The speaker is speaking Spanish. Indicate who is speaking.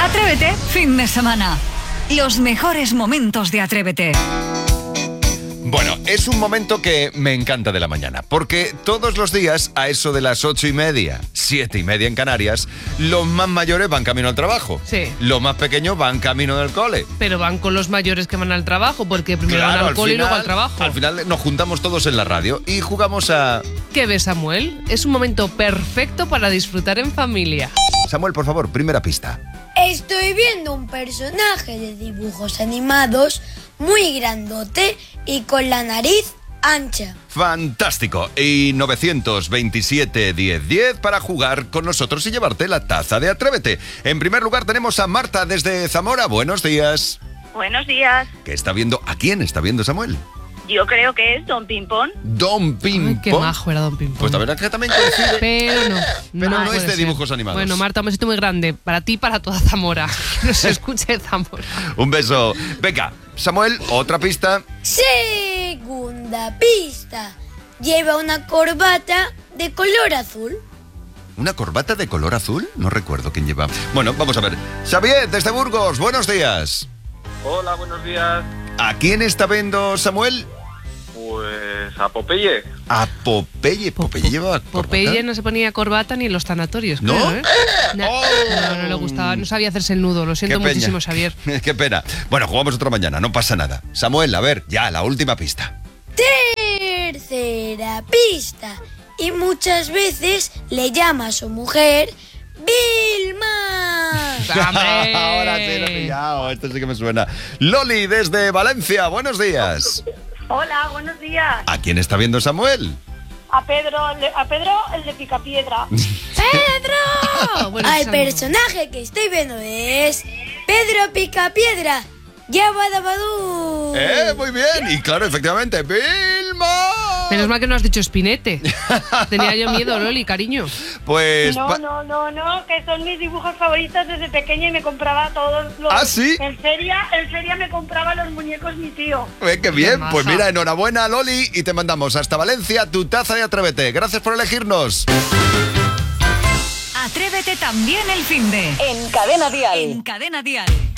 Speaker 1: Atrévete, fin de semana. Los mejores momentos de Atrévete.
Speaker 2: Bueno, es un momento que me encanta de la mañana, porque todos los días, a eso de las 8:30, 7:30 en Canarias, los más mayores van camino al trabajo.
Speaker 3: Sí.
Speaker 2: Los más pequeños van camino del cole.
Speaker 3: Pero van con los mayores que van al trabajo, porque primero van al cole y luego al trabajo.
Speaker 2: Al final nos juntamos todos en la radio y jugamos a...
Speaker 3: ¿Qué ves, Samuel? Es un momento perfecto para disfrutar en familia.
Speaker 2: Samuel, por favor, primera pista.
Speaker 4: Estoy viendo un personaje de dibujos animados muy grandote y con la nariz ancha.
Speaker 2: Fantástico. Y 927-1010 para jugar con nosotros y llevarte la taza de Atrévete. En primer lugar tenemos a Marta desde Zamora. Buenos días.
Speaker 5: Buenos días.
Speaker 2: ¿Qué está viendo? ¿A quién está viendo Samuel?
Speaker 5: Yo creo que es Don Pimpón.
Speaker 2: Don Pimpón.
Speaker 3: Ay, qué majo era Don Pimpón.
Speaker 2: Pues la verdad que también coincide.
Speaker 3: Pero no.
Speaker 2: Pero no
Speaker 3: puede
Speaker 2: es de
Speaker 3: ser.
Speaker 2: dibujos animados.
Speaker 3: Bueno, Marta, un besito muy grande. Para ti y para toda Zamora. Que nos escuche Zamora.
Speaker 2: Un beso. Venga, Samuel, otra pista.
Speaker 4: Segunda pista. Lleva una corbata de color azul.
Speaker 2: ¿Una corbata de color azul? No recuerdo quién lleva. Bueno, vamos a ver. Xavier, desde Burgos, buenos días.
Speaker 6: Hola, buenos días.
Speaker 2: ¿A quién está viendo Samuel?
Speaker 6: Pues a Popeye.
Speaker 2: A Popeye. Popeye lleva corbata.
Speaker 3: Popeye no se ponía corbata ni en los tanatorios,
Speaker 2: ¿No?
Speaker 3: creo, ¿eh?
Speaker 2: Oh.
Speaker 3: No le gustaba, no sabía hacerse el nudo. Lo siento
Speaker 2: Qué pena.
Speaker 3: muchísimo, Xavier.
Speaker 2: Qué pena. Bueno, jugamos otra mañana, no pasa nada. Samuel, a ver, ya, la última pista.
Speaker 4: Tercera pista. Y muchas veces le llama a su mujer Vilma.
Speaker 3: ¡Hombre!
Speaker 2: Ahora sí lo he pillado, esto sí que me suena. Loli, desde Valencia, buenos días.
Speaker 5: Hola, buenos días.
Speaker 2: ¿A quién está viendo Samuel?
Speaker 5: A Pedro el de Picapiedra.
Speaker 3: ¡Pedro! Bueno,
Speaker 4: Al
Speaker 3: Samuel.
Speaker 4: personaje que estoy viendo es Pedro Picapiedra. Yabadabadú.
Speaker 2: Muy bien. Y claro, efectivamente, Vilma.
Speaker 3: Menos mal que no has dicho Spinete. Tenía yo miedo, Loli, cariño.
Speaker 2: Pues...
Speaker 5: No, que son mis dibujos favoritos desde pequeña y me compraba todos los...
Speaker 2: ¿Ah, sí?
Speaker 5: En feria me compraba los muñecos mi tío.
Speaker 2: Qué bien.
Speaker 3: maja.
Speaker 2: Pues mira, enhorabuena, Loli. Y te mandamos hasta Valencia tu taza de Atrévete. Gracias por elegirnos.
Speaker 1: Atrévete también el finde.
Speaker 7: En Cadena Dial.
Speaker 1: En Cadena Dial.